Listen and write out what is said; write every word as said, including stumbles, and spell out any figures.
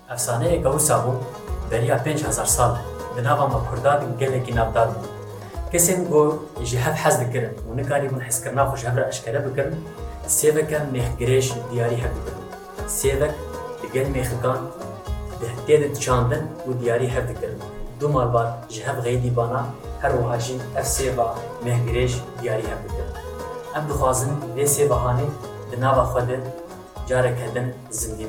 افسانه گوسا بو بریا پنج هزار سال بناوا ما کردان گلکی نابدار بو کسیم گو جهف حز دکرن و نکاری بون حس کرنا خوش هبر اشکره بکرن سیوک میخ گریش دیاری هب بکرن سیوک دگل میخکان دهتید چاندن و دیاری هب دکرن دو مال بار جهف غیدی بانا هر وحاجی اف سیوا میخ گریش دیاری هب بکرن ام دخوازن وی سیوا هانی بناوا خود جاره کردن زندگی